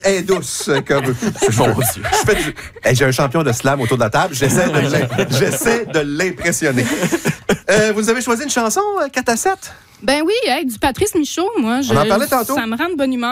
Elle est douce, comme... Mon Dieu. J'ai un champion de slam autour de la table. J'essaie de l'impressionner. Vous avez choisi une chanson, 4 à 7? Ben oui, du Patrice Michaud, moi. On en parlait tantôt. Ça me rend de bonne humeur.